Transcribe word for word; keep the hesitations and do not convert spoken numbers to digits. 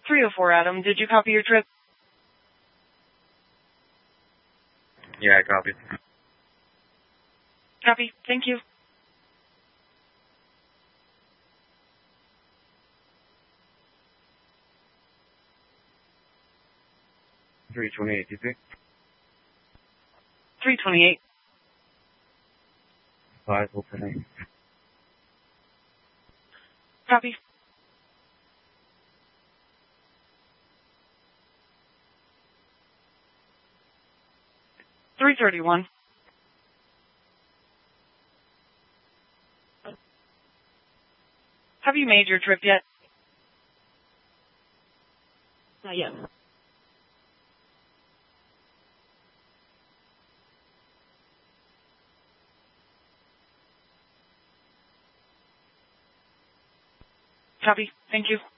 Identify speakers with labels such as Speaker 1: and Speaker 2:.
Speaker 1: three oh four Adam, did you copy your trip?
Speaker 2: Yeah, I copied.
Speaker 1: Copy. Thank you.
Speaker 2: three twenty-eight, D P.
Speaker 1: three twenty-eight.
Speaker 2: five oh eight.
Speaker 1: Copy. three thirty-one. Have you made your trip yet?
Speaker 3: Not yet.
Speaker 1: Copy. Thank you.